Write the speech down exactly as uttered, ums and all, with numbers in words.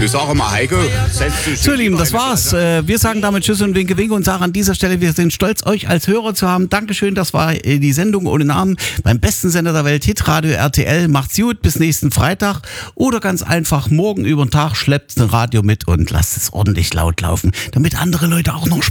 Ich sage mal, Heiko, setz dich. So, ihr Lieben, das war's. Äh, Wir sagen damit Tschüss und Winke, Winke und sagen an dieser Stelle, wir sind stolz, euch als Hörer zu haben. Dankeschön, das war äh, die Sendung ohne Namen beim besten Sender der Welt, Hitradio R T L. Macht's gut, bis nächsten Freitag. Oder ganz einfach, morgen über den Tag schleppt ein Radio mit und lasst es ordentlich laut laufen, damit andere Leute auch noch Spaß